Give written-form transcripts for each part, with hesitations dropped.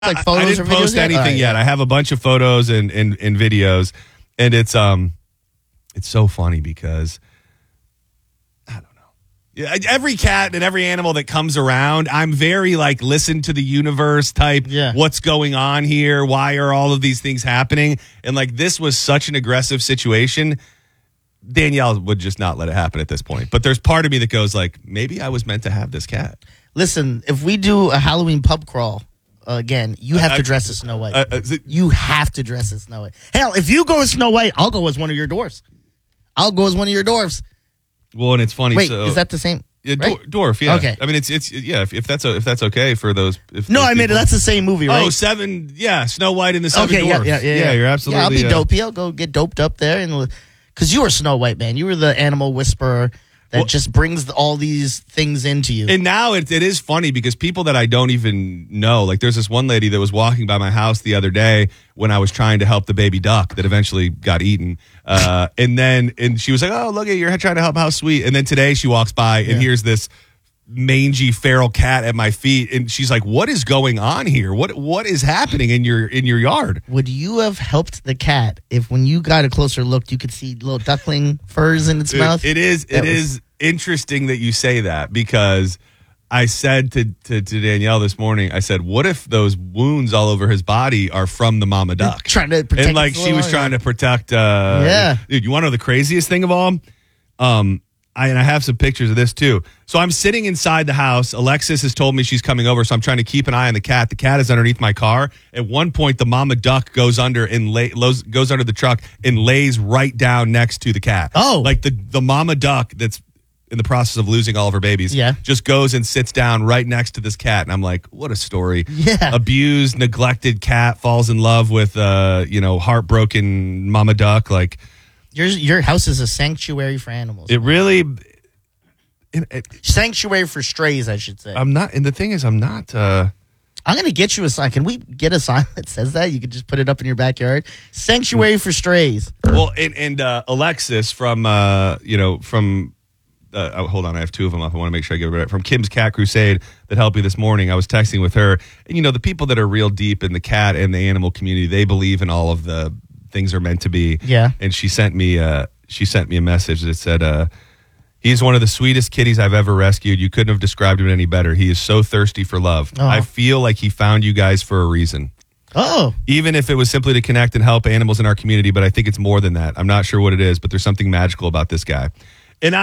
like photos I didn't or videos post anything Right. yet. I have a bunch of photos and videos, and it's so funny because I don't know. Yeah, every cat and every animal that comes around, I'm very like listen to the universe type. Yeah. What's going on here? Why are all of these things happening? And like this was such an aggressive situation. Danielle would just not let it happen at this point. But there's part of me that goes like, maybe I was meant to have this cat. Listen, if we do a Halloween pub crawl again, you have to dress as Snow White. You have to dress as Snow White. Hell, if you go as Snow White, I'll go as one of your dwarfs. Well, and it's funny. Wait, so, is that the same? yeah, right? dwarf? Yeah. Okay. I mean, it's yeah. If that's okay for those. No, I mean that's the same movie, right? Oh, Seven. Yeah, Snow White and the Seven Okay, Dwarfs. yeah. You're absolutely. Yeah, I'll be dopey. I'll go get doped up there, and because you were Snow White, man, you were the animal whisperer that just brings all these things into you. And now it is funny because people that I don't even know, like there's this one lady that was walking by my house the other day when I was trying to help the baby duck that eventually got eaten. And she was like, "Oh, look at you're trying to help. How sweet." And then today she walks by and here's this mangy feral cat at my feet, and she's like, "What is going on here? What is happening in your yard?" Would you have helped the cat if, when you got a closer look, you could see little duckling furs in its mouth? It is interesting that you say that because I said to Danielle this morning, I said, "What if those wounds all over his body are from the mama duck?" Trying to protect and like she was trying to protect. Dude, you want to know the craziest thing of all? I have some pictures of this too. So I'm sitting inside the house. Alexis has told me she's coming over, so I'm trying to keep an eye on the cat. The cat is underneath my car. At one point, the mama duck goes under and goes under the truck and lays right down next to the cat. Oh, like the mama duck that's in the process of losing all of her babies. Yeah, just goes and sits down right next to this cat, and I'm like, what a story. Yeah, abused, neglected cat falls in love with heartbroken mama duck. Like. Your house is a sanctuary for animals. It really... sanctuary for strays, I should say. I'm not... And the thing is, I'm not... I'm going to get you a sign. Can we get a sign that says that? You could just put it up in your backyard. Sanctuary for strays. Well, and Alexis from, hold on, I have two of them up. I want to make sure I get it right. From Kim's Cat Crusade that helped me this morning. I was texting with her. And, the people that are real deep in the cat and the animal community, they believe in all of the... things are meant to be. Yeah. And she sent me a message that said, he's one of the sweetest kitties I've ever rescued. You couldn't have described him any better. He is so thirsty for love. Oh. I feel like he found you guys for a reason. Oh. Even if it was simply to connect and help animals in our community, but I think it's more than that. I'm not sure what it is, but there's something magical about this guy. And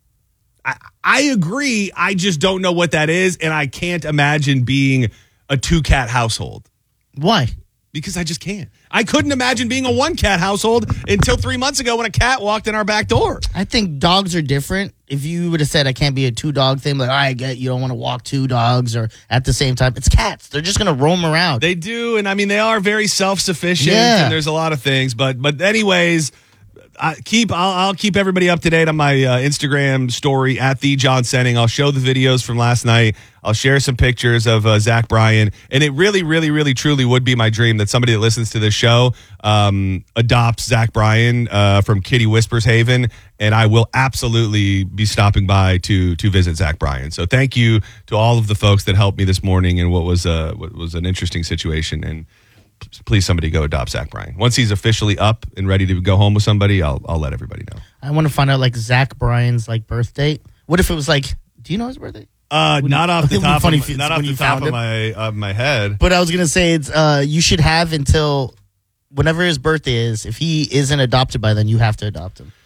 I agree. I just don't know what that is, and I can't imagine being a 2-cat household. Why? Because I just can't. I couldn't imagine being a 1-cat household until 3 months ago when a cat walked in our back door. I think dogs are different. If you would have said I can't be a 2-dog thing, like, I get you don't want to walk 2 dogs or at the same time. It's cats. They're just going to roam around. They do, and I mean, they are very self-sufficient, Yeah. and there's a lot of things. But anyways, I'll keep everybody up to date on my Instagram story at the John Senning. I'll show the videos from last night. I'll share some pictures of Zach Bryan, and it really, really, really, truly would be my dream that somebody that listens to this show adopts Zach Bryan from Kitty Whispers Haven, and I will absolutely be stopping by to visit Zach Bryan. So thank you to all of the folks that helped me this morning in what was an interesting situation, and please somebody go adopt Zach Bryan. Once he's officially up and ready to go home with somebody, I'll let everybody know. I want to find out like Zach Bryan's like birth date. What if it was like, do you know his birthday? Not off the top of my head. But I was gonna say it's you should have until whenever his birthday is. If he isn't adopted by then, you have to adopt him.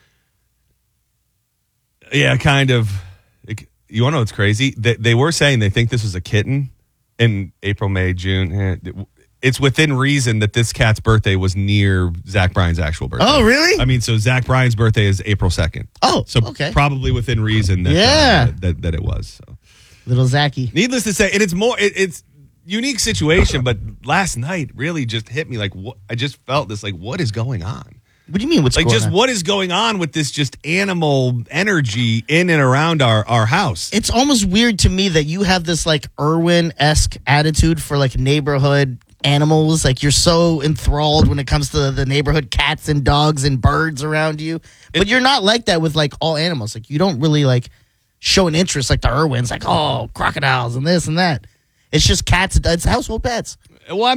Yeah, kind of. You want to know what's crazy? They were saying they think this was a kitten in April, May, June. It's within reason that this cat's birthday was near Zach Bryan's actual birthday. Oh, really? I mean, so Zach Bryan's birthday is April 2nd. Oh, so okay. Probably within reason that that it was. So. Little Zachy. Needless to say, and it's more. It's unique situation, but last night really just hit me like what I just felt this like what is going on. What do you mean? What's like going just on? what is going on with this just animal energy in and around our house? It's almost weird to me that you have this like Irwin-esque attitude for like neighborhood animals. Like you're so enthralled when it comes to the neighborhood cats and dogs and birds around you. But you're not like that with like all animals. Like you don't really like show an interest like the Irwins, like, oh, crocodiles and this and that. It's just cats. It's household pets. Well,